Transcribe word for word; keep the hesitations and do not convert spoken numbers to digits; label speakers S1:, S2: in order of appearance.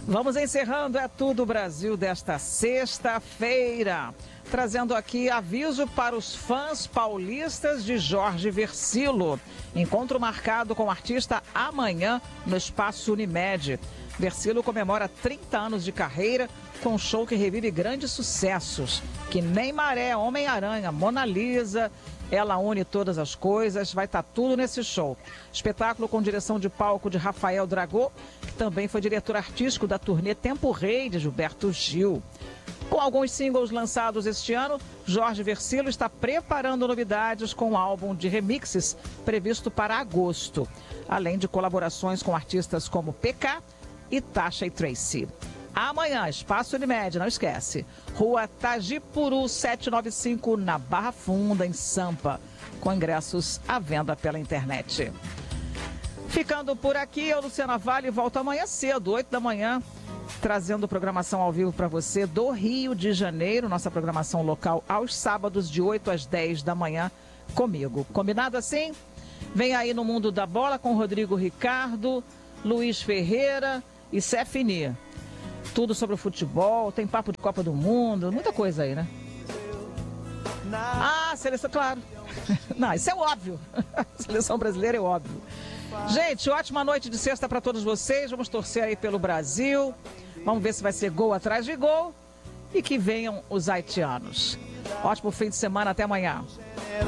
S1: Vamos encerrando É Tudo Brasil desta sexta-feira, trazendo aqui aviso para os fãs paulistas de Jorge Vercillo. Encontro marcado com o artista amanhã no Espaço Unimed. Vercillo comemora trinta anos de carreira com um show que revive grandes sucessos, que nem Maré, Homem-Aranha, Mona Lisa, Ela Une Todas as Coisas, vai estar tudo nesse show. Espetáculo com direção de palco de Rafael Dragô, que também foi diretor artístico da turnê Tempo Rei de Gilberto Gil. Com alguns singles lançados este ano, Jorge Vercillo está preparando novidades com um álbum de remixes previsto para agosto, além de colaborações com artistas como P K e Tasha e Tracy. Amanhã, Espaço Unimed, não esquece. Rua Tajipuru setecentos e noventa e cinco, na Barra Funda, em Sampa, com ingressos à venda pela internet. Ficando por aqui, eu, Luciana Vale, volto amanhã cedo, oito da manhã, trazendo programação ao vivo para você do Rio de Janeiro, nossa programação local aos sábados de oito às dez da manhã comigo. Combinado assim? Vem aí no Mundo da Bola com Rodrigo Ricardo, Luiz Ferreira e Cefini. Tudo sobre o futebol, tem papo de Copa do Mundo, muita coisa aí, né? Ah, seleção, claro. Não, isso é óbvio. Seleção brasileira é óbvio. Gente, ótima noite de sexta para todos vocês. Vamos torcer aí pelo Brasil. Vamos ver se vai ser gol atrás de gol. E que venham os haitianos. Ótimo fim de semana, até amanhã.